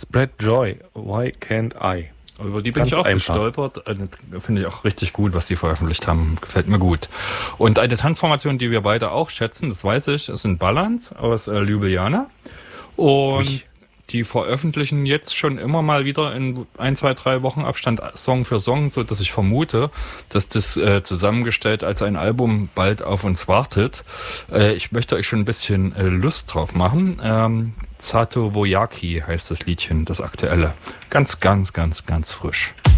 Spread Joy, Why Can't I? Über die bin Ganz ich auch einfach. gestolpert. Finde ich auch richtig gut, was die veröffentlicht haben. Gefällt mir gut. Und eine Tanzformation, die wir beide auch schätzen, das weiß ich, ist ein Balance aus Ljubljana. Und Ui. die veröffentlichen jetzt schon immer mal wieder in 1, 2, 3 Wochen Abstand Song für Song, so dass ich vermute, dass das zusammengestellt als ein Album bald auf uns wartet. Ich möchte euch schon ein bisschen Lust drauf machen. Zato Vojaki heißt das Liedchen, das aktuelle. Ganz, ganz, ganz, ganz frisch.